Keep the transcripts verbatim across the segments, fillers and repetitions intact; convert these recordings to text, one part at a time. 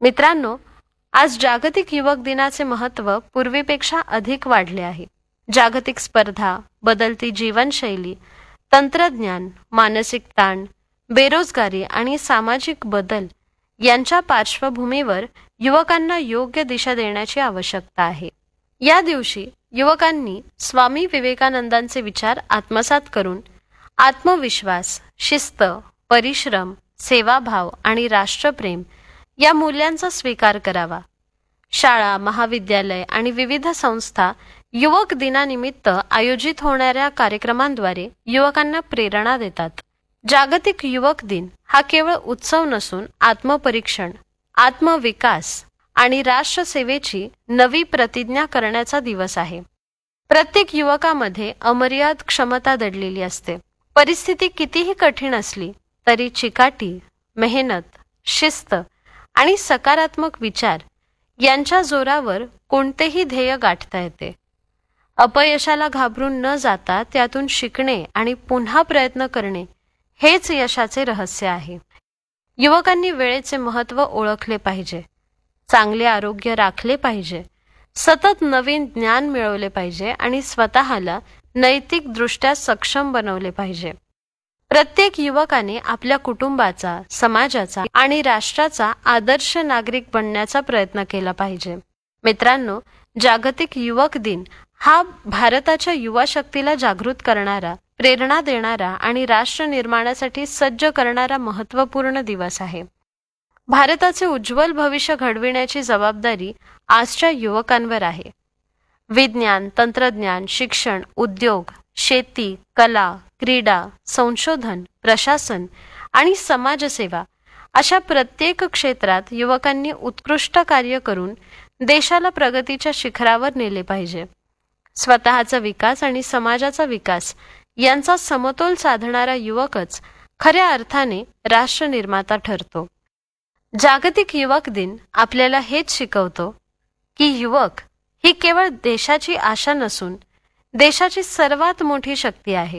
मित्रांनो, आज जागतिक युवक दिनाचे महत्त्व पूर्वीपेक्षा अधिक वाढले आहे. जागतिक स्पर्धा, बदलती जीवनशैली, तंत्रज्ञान, मानसिक ताण, बेरोजगारी आणि सामाजिक बदल यांच्या पार्श्वभूमीवर युवकांना योग्य दिशा देण्याची आवश्यकता आहे. या दिवशी युवकांनी स्वामी विवेकानंदांचे विचार आत्मसात करून आत्मविश्वास, शिस्त, परिश्रम, सेवाभाव आणि राष्ट्रप्रेम या मूल्यांचा स्वीकार करावा. शाळा, महाविद्यालय आणि विविध संस्था युवक दिनानिमित्त आयोजित होणाऱ्या कार्यक्रमांद्वारे युवकांना प्रेरणा देतात. जागतिक युवक दिन हा केवळ उत्सव नसून आत्मपरीक्षण, आत्मविकास आणि राष्ट्रसेवेची नवी प्रतिज्ञा करण्याचा दिवस आहे. प्रत्येक युवकामध्ये अमर्याद क्षमता दडलेली असते. परिस्थिती कितीही कठीण असली तरी चिकाटी, मेहनत, शिस्त आणि सकारात्मक विचार यांच्या जोरावर कोणतेही ध्येय गाठता येते. अपयशाला घाबरून न जाता त्यातून शिकणे आणि पुन्हा प्रयत्न करणे हेच यशाचे रहस्य आहे. युवकांनी वेळेचे महत्त्व ओळखले पाहिजे, चांगले आरोग्य राखले पाहिजे, सतत नवीन ज्ञान मिळवले पाहिजे आणि स्वतःला नैतिकदृष्ट्या सक्षम बनवले पाहिजे. प्रत्येक युवकाने आपल्या कुटुंबाचा, समाजाचा आणि राष्ट्राचा आदर्श नागरिक बनण्याचा प्रयत्न केला पाहिजे. मित्रांनो, जागतिक युवक दिन हा भारताच्या युवा शक्तीला जागृत करणारा, प्रेरणा देणारा आणि राष्ट्र निर्माणासाठी सज्ज करणारा महत्त्वपूर्ण दिवस आहे. भारताचे उज्ज्वल भविष्य घडविण्याची जबाबदारी आजच्या युवकांवर आहे. विज्ञान, तंत्रज्ञान, शिक्षण, उद्योग, शेती, कला, क्रीडा, संशोधन, प्रशासन आणि समाजसेवा अशा प्रत्येक क्षेत्रात युवकांनी उत्कृष्ट कार्य करून देशाला प्रगतीच्या शिखरावर नेले पाहिजे. स्वतःचा विकास आणि समाजाचा विकास यांचा समतोल साधणारा युवकच खऱ्या अर्थाने राष्ट्र निर्माता ठरतो. जागतिक युवक दिन आपल्याला हेच शिकवतो की युवक ही केवळ देशाची आशा नसून देशाची सर्वात मोठी शक्ती आहे.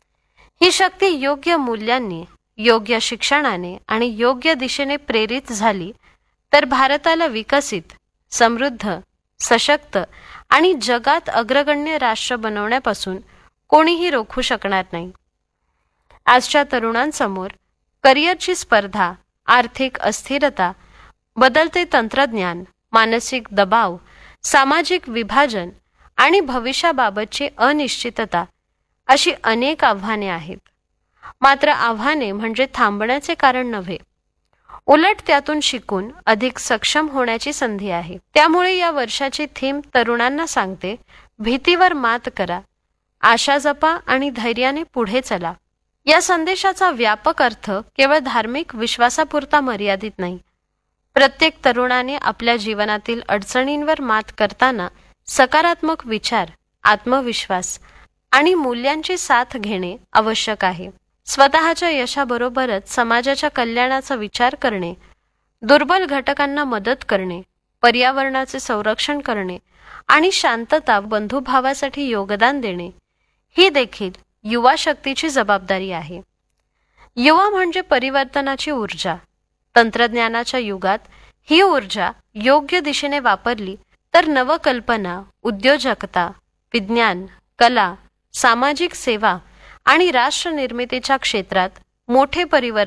ही शक्ती योग्य मूल्यांनी, योग्य शिक्षणाने आणि योग्य दिशेने प्रेरित झाली तर भारताला विकसित, समृद्ध, सशक्त आणि जगात अग्रगण्य राष्ट्र बनवण्यापासून कोणीही रोखू शकणार नाही. आजच्या तरुणांसमोर करिअरची स्पर्धा, आर्थिक अस्थिरता, बदलते तंत्रज्ञान, मानसिक दबाव, सामाजिक विभाजन आणि भविष्याबाबतची अनिश्चितता अशी अनेक आव्हाने आहेत. मात्र आव्हाने म्हणजे थांबण्याचे कारण नव्हे, उलट त्यातून शिकून अधिक सक्षम होण्याची संधी आहे. त्यामुळे या वर्षाची थीम तरुणांना सांगते, भीतीवर मात करा, आशा जपा आणि धैर्याने पुढे चला. या संदेशाचा व्यापक अर्थ केवळ धार्मिक विश्वासापुरता मर्यादित नाही. प्रत्येक तरुणाने आपल्या जीवनातील अडचणींवर मात करताना सकारात्मक विचार, आत्मविश्वास आणि मूल्यांची साथ घेणे आवश्यक आहे. स्वतःच्या यशाबरोबरच समाजाच्या कल्याणाचा विचार करणे, दुर्बल घटकांना मदत करणे, पर्यावरणाचे संरक्षण करणे आणि शांतता, बंधुभावासाठी योगदान देणे ही देखील युवा शक्तीची जबाबदारी आहे. युवा म्हणजे परिवर्तनाची ऊर्जा. तंत्रज्ञानाच्या युगात ही ऊर्जा योग्य दिशेने वापरली तर नवकल्पना, उद्योजकता, विज्ञान, कला, सामाजिक सेवा आणि राष्ट्र निर्मितीच्या क्षेत्रात मोठे परिवर्तन